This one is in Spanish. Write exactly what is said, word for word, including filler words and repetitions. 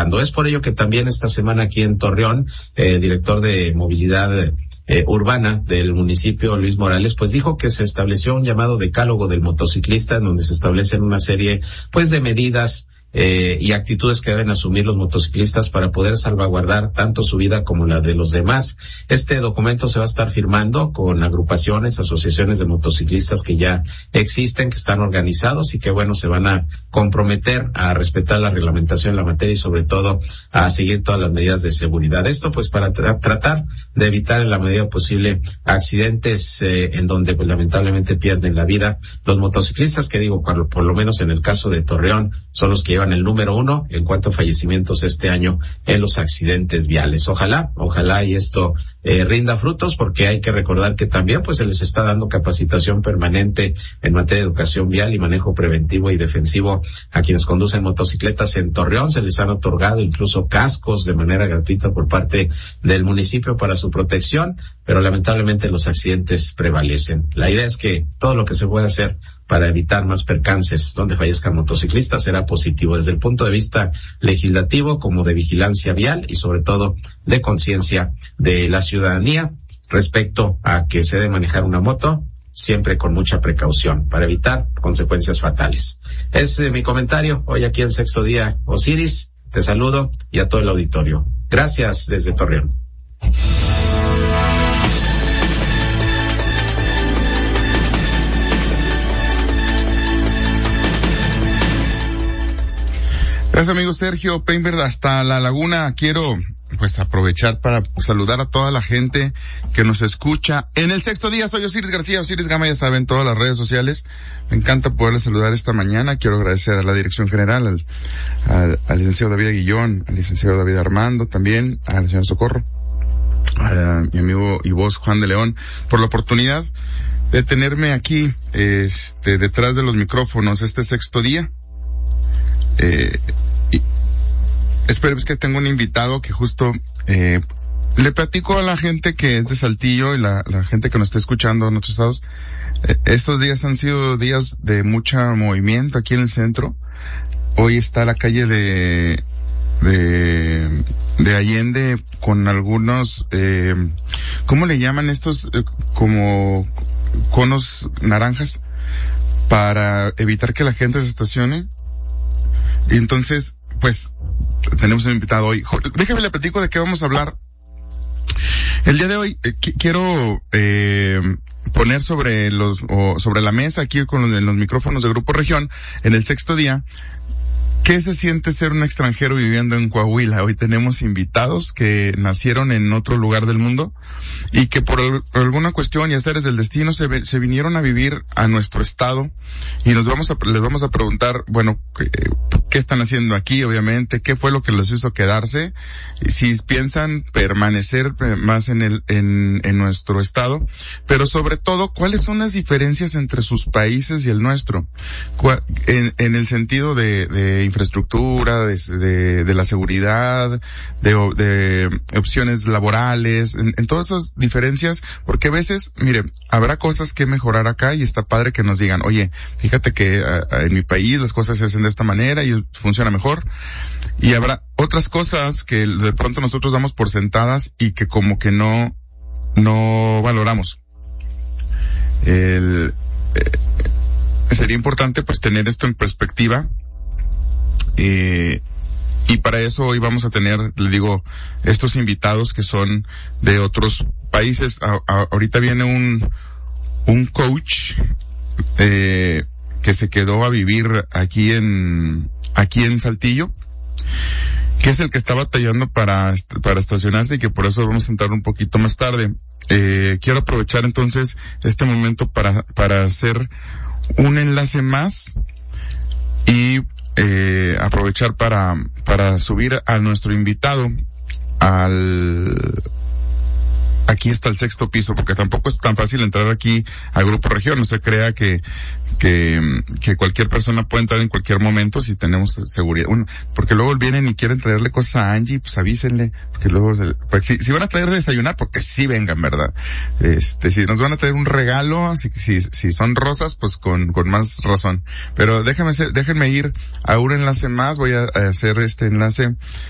presentando. Es por ello que también esta semana aquí en Torreón, el eh, director de movilidad eh, urbana del municipio, Luis Morales, pues dijo que se estableció un llamado decálogo del motociclista en donde se establecen una serie pues de medidas Eh, y actitudes que deben asumir los motociclistas para poder salvaguardar tanto su vida como la de los demás. Este documento se va a estar firmando con agrupaciones, asociaciones de motociclistas que ya existen, que están organizados y que, bueno, se van a comprometer a respetar la reglamentación en la materia y sobre todo a seguir todas las medidas de seguridad. Esto pues para tra- tratar de evitar en la medida posible accidentes eh, en donde pues lamentablemente pierden la vida los motociclistas, que digo, por, por lo menos en el caso de Torreón, son los que llevan el número uno en cuanto a fallecimientos este año en los accidentes viales. Ojalá, ojalá y esto eh, rinda frutos, porque hay que recordar que también pues se les está dando capacitación permanente en materia de educación vial y manejo preventivo y defensivo a quienes conducen motocicletas en Torreón. Se les han otorgado incluso cascos de manera gratuita por parte del municipio para su protección, pero lamentablemente los accidentes prevalecen. La idea es que todo lo que se pueda hacer para evitar más percances donde fallezcan motociclistas será positivo desde el punto de vista legislativo como de vigilancia vial y sobre todo de conciencia de la ciudadanía respecto a que se debe manejar una moto siempre con mucha precaución para evitar consecuencias fatales. Es eh, mi comentario hoy aquí en Sexto Día. Osiris, te saludo y a todo el auditorio. Gracias desde Torreón. Gracias, amigo Sergio Peinberg, hasta La Laguna. Quiero pues aprovechar para saludar a toda la gente que nos escucha en el Sexto Día. Soy Osiris García, Osiris Gama, ya saben, todas las redes sociales. Me encanta poderles saludar esta mañana. Quiero agradecer a la dirección general, al, al, al licenciado David Aguillón, al licenciado David Armando, también al señor Socorro, a mi amigo y voz Juan de León, por la oportunidad de tenerme aquí, este, detrás de los micrófonos, este Sexto Día. Eh, y espero que tengo un invitado que justo eh, le platico a la gente que es de Saltillo y la, la gente que nos está escuchando en otros estados. Eh, estos días han sido días de mucho movimiento aquí en el centro. Hoy está la calle de de, de Allende con algunos, eh, ¿cómo le llaman estos? Eh, como conos naranjas para evitar que la gente se estacione. Y entonces, pues, tenemos un invitado hoy. Déjame le platico de qué vamos a hablar. El día de hoy eh, qu- quiero eh, poner sobre los o sobre la mesa aquí con los, los micrófonos de Grupo Región en el Sexto Día. ¿Qué se siente ser un extranjero viviendo en Coahuila? Hoy tenemos invitados que nacieron en otro lugar del mundo y que por el, alguna cuestión y azares del destino se, se vinieron a vivir a nuestro estado, y nos vamos a, les vamos a preguntar, bueno, ¿qué, qué están haciendo aquí? Obviamente, ¿qué fue lo que les hizo quedarse? Si piensan permanecer más en el, en, en nuestro estado, pero sobre todo, ¿cuáles son las diferencias entre sus países y el nuestro? En, en el sentido de, de infraestructura, de, de, de la seguridad, de, de opciones laborales, en, en todas esas diferencias, porque a veces, mire, habrá cosas que mejorar acá y está padre que nos digan, oye, fíjate que a, a, en mi país las cosas se hacen de esta manera y funciona mejor, y habrá otras cosas que de pronto nosotros damos por sentadas y que como que no, no valoramos. El, eh, sería importante pues tener esto en perspectiva. Eh, y para eso hoy vamos a tener, le digo, estos invitados que son de otros países. A, a, ahorita viene un, un coach, eh, que se quedó a vivir aquí en, aquí en Saltillo, que es el que está batallando para, para estacionarse y que por eso vamos a entrar un poquito más tarde. Eh, quiero aprovechar entonces este momento para, para hacer un enlace más y Eh, aprovechar para, para subir a nuestro invitado al, aquí está el sexto piso, porque tampoco es tan fácil entrar aquí al Grupo Región. No se crea que, que, que cualquier persona puede entrar en cualquier momento si tenemos seguridad. Bueno, porque luego vienen y quieren traerle cosas a Angie, pues avísenle, porque luego, pues si, si van a traer de desayunar, porque sí vengan, ¿verdad? Este, si nos van a traer un regalo, si, si, si son rosas, pues con, con más razón. Pero déjenme, déjenme ir a un enlace más, voy a, a hacer este enlace